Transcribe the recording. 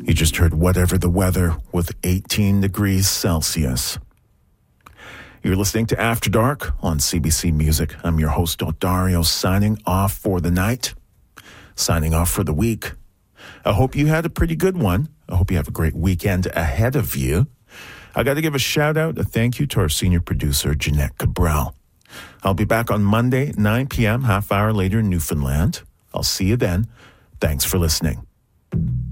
You just heard Whatever the Weather with 18 degrees Celsius. You're listening to After Dark on CBC Music. I'm your host, Dario, signing off for the night, signing off for the week. I hope you had a pretty good one. I hope you have a great weekend ahead of you. I got to give a shout out, a thank you to our senior producer, Jeanette Cabral. I'll be back on Monday, 9 p.m., half hour later in Newfoundland. I'll see you then. Thanks for listening.